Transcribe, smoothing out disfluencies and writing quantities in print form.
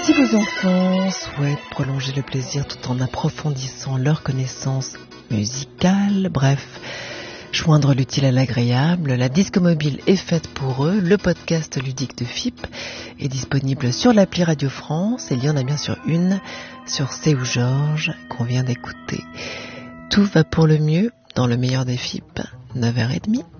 Si vos enfants souhaitent prolonger le plaisir tout en approfondissant leurs connaissances musicales, bref, joindre l'utile à l'agréable, la Disco Mobile est faite pour eux. Le podcast ludique de FIP est disponible sur l'appli Radio France et il y en a bien sûr une sur C'est où Georges qu'on vient d'écouter. Tout va pour le mieux dans le meilleur des FIP, 9h30.